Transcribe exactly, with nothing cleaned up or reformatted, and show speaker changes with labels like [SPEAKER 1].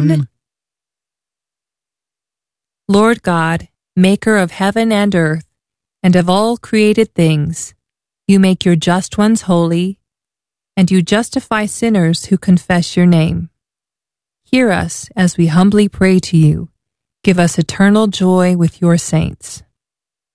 [SPEAKER 1] Amen.
[SPEAKER 2] Lord God, maker of heaven and earth, and of all created things, you make your just ones holy, and you justify sinners who confess your name. Hear us as we humbly pray to you. Give us eternal joy with your saints.